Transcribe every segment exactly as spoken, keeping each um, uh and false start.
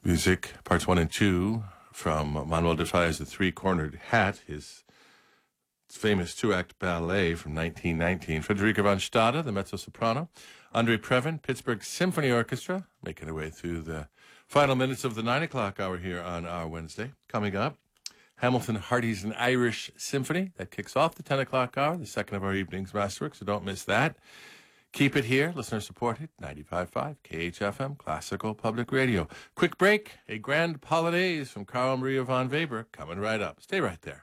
Music, parts one and two, from Manuel de Falla's The Three-Cornered Hat, his famous two-act ballet from nineteen nineteen. Frederica von Stade, the mezzo-soprano. Andre Previn, Pittsburgh Symphony Orchestra, making their way through the final minutes of the nine o'clock hour here on our Wednesday. Coming up, Hamilton Hardy's An Irish Symphony. That kicks off the ten o'clock hour, the second of our evening's masterwork, so don't miss that. Keep it here, listener-supported, ninety-five point five K H F M, Classical Public Radio. Quick break, a grand polonaise from Carl Maria von Weber, coming right up. Stay right there.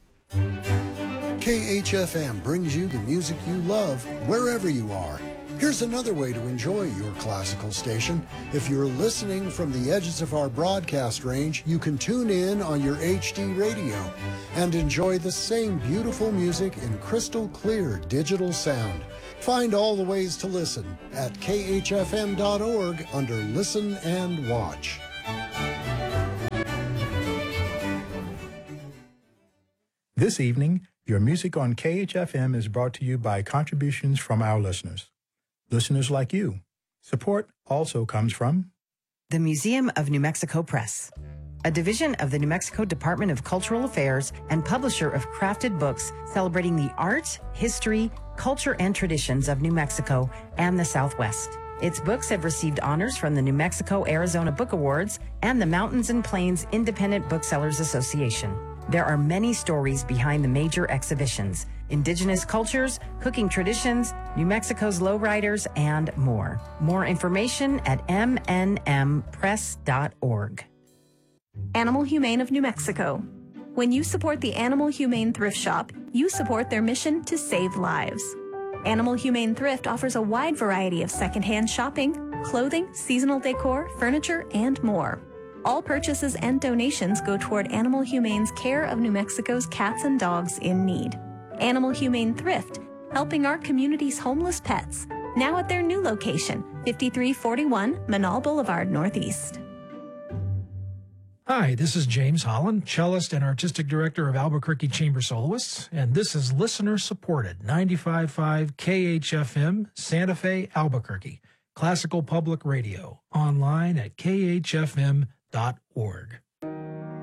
K H F M brings you the music you love wherever you are. Here's another way to enjoy your classical station. If you're listening from the edges of our broadcast range, you can tune in on your H D radio and enjoy the same beautiful music in crystal clear digital sound. Find all the ways to listen at K H F M dot org under Listen and Watch. This evening, your music on K H F M is brought to you by contributions from our listeners. Listeners like you. Support also comes from the Museum of New Mexico Press, a division of the New Mexico Department of Cultural Affairs and publisher of crafted books celebrating the art, history, culture, and traditions of New Mexico and the Southwest. Its books have received honors from the New Mexico-Arizona Book Awards and the Mountains and Plains Independent Booksellers Association. There are many stories behind the major exhibitions: indigenous cultures, cooking traditions, New Mexico's lowriders, and more. More information at m n m press dot org. Animal Humane of New Mexico. When you support the Animal Humane Thrift Shop, you support their mission to save lives. Animal Humane Thrift offers a wide variety of secondhand shopping, clothing, seasonal decor, furniture, and more. All purchases and donations go toward Animal Humane's care of New Mexico's cats and dogs in need. Animal Humane Thrift, helping our community's homeless pets. Now at their new location, fifty-three forty-one Manal Boulevard, Northeast. Hi, this is James Holland, cellist and artistic director of Albuquerque Chamber Soloists, and this is listener-supported ninety-five point five K H F M, Santa Fe, Albuquerque, Classical Public Radio, online at K H F M dot org.